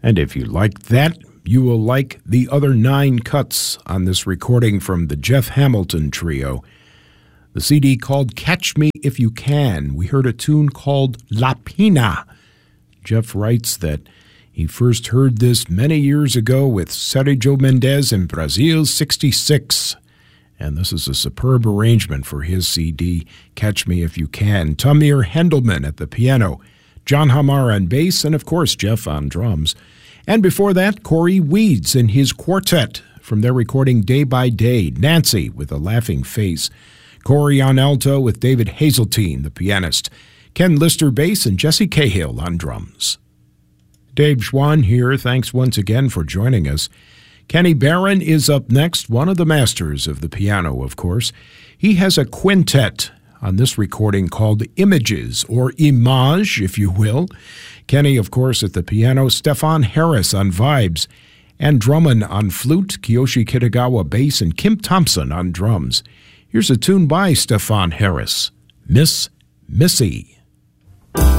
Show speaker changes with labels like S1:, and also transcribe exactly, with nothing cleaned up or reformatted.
S1: And if you liked that, you will like the other nine cuts on this recording from the Jeff Hamilton Trio. The C D called Catch Me If You Can. We heard a tune called La Pina. Jeff writes that he first heard this many years ago with Sergio Mendes in Brazil sixty-six. And this is a superb arrangement for his C D, Catch Me If You Can. Tamir Hendelman at the piano, John Hamar on bass, and of course Jeff on drums. And before that, Corey Weeds and his quartet from their recording Day by Day, Nancy with a Laughing Face, Corey on alto with David Hazeltine, the pianist, Ken Lister bass, and Jesse Cahill on drums. Dave Schwann here. Thanks once again for joining us. Kenny Barron is up next, one of the masters of the piano, of course. He has a quintet on this recording called Images, or Image, if you will. Kenny, of course, at the piano, Stefan Harris on vibes, and Drummond on flute, Kiyoshi Kitagawa bass, and Kim Thompson on drums. Here's a tune by Stefan Harris, Miss Missy.